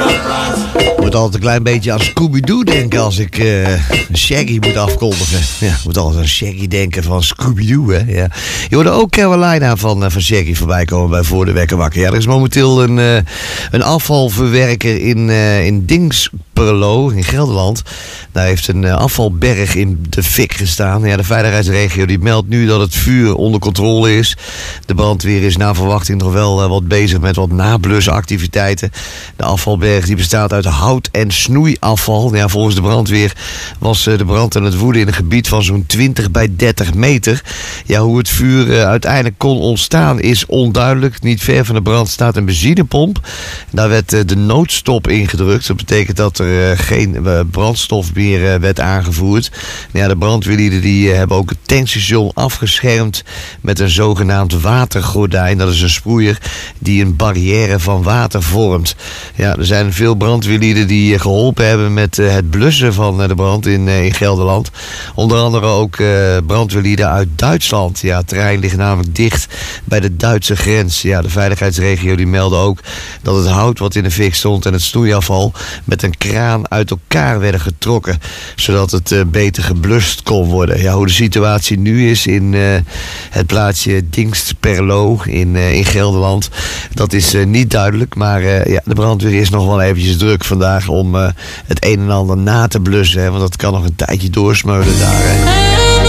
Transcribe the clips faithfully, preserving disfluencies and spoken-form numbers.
Ik moet altijd een klein beetje aan Scooby-Doo denken als ik uh, Shaggy moet afkondigen. Ja, ik moet altijd aan Shaggy denken van Scooby-Doo, hè. Ja. Je hoorde ook Carolina van, uh, van Shaggy voorbij komen bij Voor de Wekker Wakker. Ja, er is momenteel een, uh, een afvalverwerker in, uh, in Dingsperlo in Gelderland. Daar heeft een uh, afvalberg in de fik gestaan. Ja, de veiligheidsregio die meldt nu dat het vuur onder controle is. De brandweer is na verwachting nog wel uh, wat bezig met wat nablusactiviteiten. De afvalberg die bestaat uit hout en snoeiafval. Ja, volgens de brandweer was uh, de brand aan het woeden in een gebied van zo'n twintig bij dertig meter. Ja, hoe het vuur uh, uiteindelijk kon ontstaan is onduidelijk. Niet ver van de brand staat een benzinepomp. Daar werd uh, de noodstop ingedrukt. Dat betekent dat er uh, geen uh, brandstof meer uh, werd aangevoerd. Ja, de brandweerlieden die uh, hebben ook het tankstation afgeschermd met een zogenaamd watergordijn. Dat is een sproeier die een barrière van water vormt. Ja, er zijn veel brandweerlieden die uh, geholpen hebben met uh, het blussen van uh, de brand in, uh, in Gelderland. Onder andere ook uh, brandweerlieden uit Duitsland. Ja, het terrein ligt namelijk dicht bij de Duitse grens. Ja, de veiligheidsregio die meldde ook dat het hout wat in de fik stond en het snoeiafval met een kraan uit elkaar werden getrokken, zodat het uh, beter geblust kon worden. Ja, hoe de situatie nu is in uh, het plaatsje Dingsperlo in, uh, in Gelderland, dat is uh, niet duidelijk. Maar uh, ja, de brandweer is nog wel eventjes druk vandaag om uh, het een en ander na te blussen. Hè, want dat kan nog een tijdje doorsmeulen daar. Hè.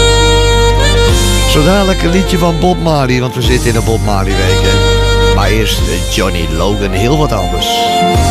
Zo dadelijk een liedje van Bob Marley, want we zitten in een Bob Marley week. Hè. Maar eerst uh, Johnny Logan, heel wat anders.